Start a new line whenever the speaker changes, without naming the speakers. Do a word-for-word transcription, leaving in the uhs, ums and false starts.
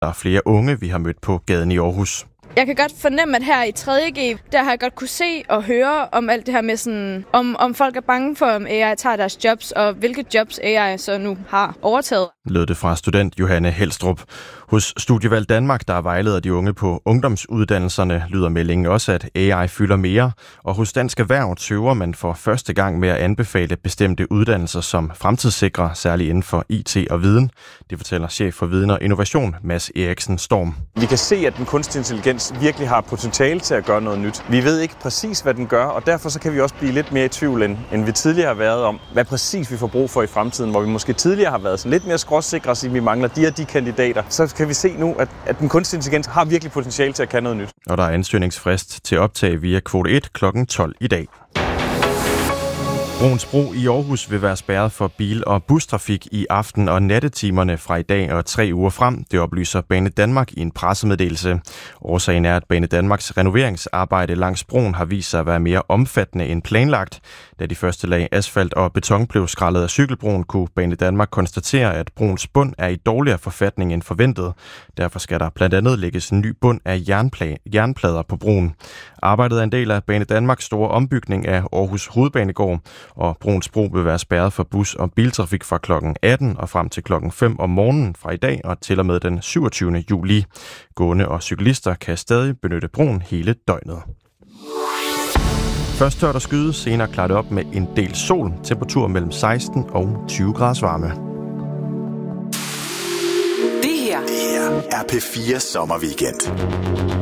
Der er flere unge, vi har mødt på gaden i Aarhus.
Jeg kan godt fornemme, at her i tredje G, der har jeg godt kunne se og høre om alt det her med sådan, om, om folk er bange for, om A I tager deres jobs, og hvilke jobs A I så nu har overtaget.
Lød det fra student Johanne Helstrup. Hos Studievalg Danmark, der vejleder de unge på ungdomsuddannelserne, lyder meldingen også, at A I fylder mere. Og hos Dansk Erhverv tøver man for første gang med at anbefale bestemte uddannelser som fremtidssikre, særligt inden for I T og viden. Det fortæller chef for Viden og Innovation, Mads Eriksen Storm.
Vi kan se, at den kunstige intelligens virkelig har potentiale til at gøre noget nyt. Vi ved ikke præcis, hvad den gør, og derfor så kan vi også blive lidt mere i tvivl, end, end vi tidligere har været om, hvad præcis vi får brug for i fremtiden, hvor vi måske tidligere har været sådan lidt mere skråsikre, så vi mangler de og de kandidater. Så kan vi se nu, at, at den kunstige intelligens har virkelig potentiale til at kan noget nyt.
Og der er ansøgningsfrist til optag via kvote et klokken tolv i dag. Bruuns Bro i Aarhus vil være spærret for bil- og bustrafik i aften- og nattetimerne fra i dag og tre uger frem. Det oplyser Banedanmark i en pressemeddelelse. Årsagen er, at Banedanmarks renoveringsarbejde langs broen har vist sig at være mere omfattende end planlagt. Da de første lag asfalt og beton blev skrællet af cykelbroen, kunne Banedanmark konstatere, at broens bund er i dårligere forfatning end forventet. Derfor skal der blandt andet lægges en ny bund af jernpla- jernplader på broen. Arbejdet er en del af Banedanmarks store ombygning af Aarhus Hovedbanegård, og Bruuns Bro vil være spærret for bus- og biltrafik fra klokken atten og frem til klokken fem om morgenen fra i dag og til og med den syvogtyvende juli. Gående og cyklister kan stadig benytte broen hele døgnet. Først tørt og skyde, senere klarer det op med en del sol. Temperatur mellem seksten og tyve graders varme.
Det her, det her er P fire sommerweekend.